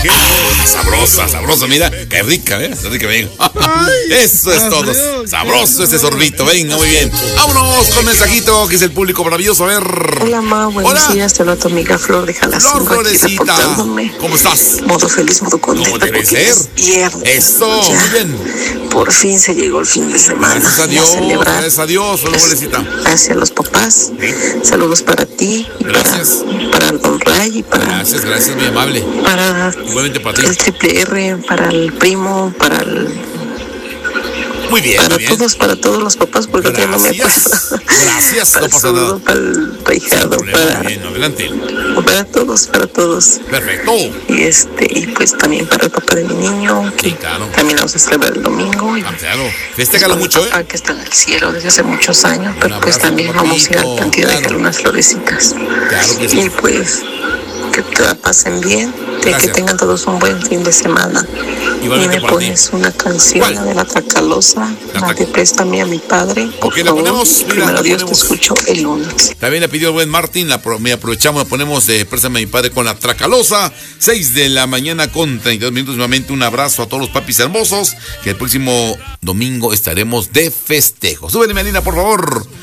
Sabrosa, sabrosa, mira, qué rica, qué rica, venga. Eso es todo. Sabroso ese sorbito, venga, muy bien. Vámonos con mensajito, que es el público maravilloso, a ver. Hola, ma, buenos días, te habla tu amiga Flor de Jalacingo. Flor, Florecita, ¿cómo estás? Modo feliz, modo contenta. ¿Cómo debe ser? Eso, ya, muy bien. Por fin se llegó el fin de semana. Gracias a Dios, gracias a Dios, Florecita. Gracias a los papás. ¿Sí? Saludos para ti. Y gracias. Para el Don Ray y para... Gracias, muy amable. Igualmente para ti. El Triple R, para el primo, para el... Muy bien, para todos los papás, porque ya no me acuerdo. Gracias, para no pasa nada. Para el Reijado, bien, adelante. Para todos. Perfecto. Y pues también para el papá de mi niño, que sí, claro. También vamos a celebrar el domingo. Claro. Festéjalo mucho, papá, que está en el cielo desde hace muchos años, pero pues también vamos a ir al cantidad de dejar unas florecitas. Claro que sí. Y pues que te la pasen bien, que tengan todos un buen fin de semana. Igualmente y me pones una canción, la de la Tracalosa, la de Préstame a mi padre. Ok, la ponemos. Primero Dios, te escucho el lunes. También le pidió el buen Martín, aprovechamos, la ponemos de Préstame a mi padre con la Tracalosa. 6 de la mañana con 32 minutos. Nuevamente un abrazo a todos los papis hermosos, que el próximo domingo estaremos de festejo. Súbele, Melina, por favor.